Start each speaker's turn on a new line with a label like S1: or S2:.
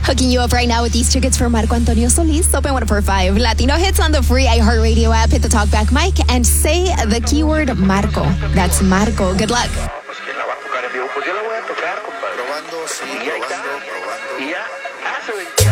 S1: Hooking you up right now with these tickets for Marco Antonio Solis. Open 104.5 Latino hits on the free iHeartRadio app. Hit the talkback mic and say the keyword Marco. That's Marco. Good luck.
S2: Probando, sí, probando.